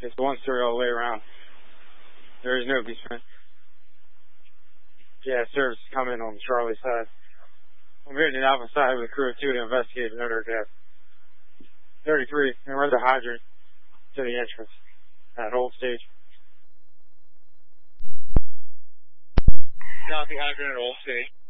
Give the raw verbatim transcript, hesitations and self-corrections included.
Just one story all the way around. There is no basement. Yeah, service is coming on Charlie's side. I'm hitting the Alpha side with a crew of two to investigate another attack. thirty-three, and we're at the hydrant to the entrance at Old Stage. Copy, hydrant at Old Stage.